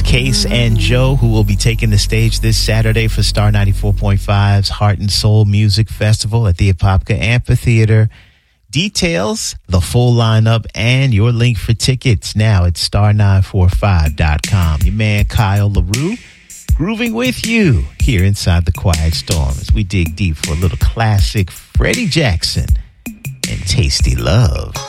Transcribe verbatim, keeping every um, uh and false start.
Case and Joe, who will be taking the stage this Saturday for Star ninety-four point five's Heart and Soul Music Festival at the Apopka Amphitheater. Details, the full lineup, and your link for tickets now at star nine four five dot com. Your man Kyle LaRue grooving with you here inside the Quiet Storm as we dig deep for a little classic Freddie Jackson and Tasty Love.